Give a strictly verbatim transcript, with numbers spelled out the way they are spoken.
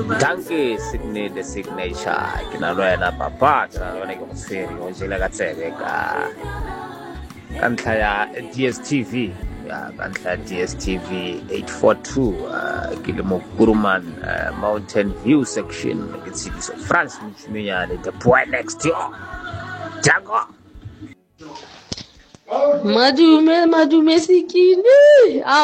Danke Sydney the signature ke na le wena papa ke na le wena ke go tshwere o jela ka tsebe ka ka ntlha ya D S T V ya ka ntlha ya D S T V eight forty-two uh, ke le mo Kuruman uh, Mountain View section ke tshediso France Mtshimiyane the boy next door Jago Madume, madume sikini.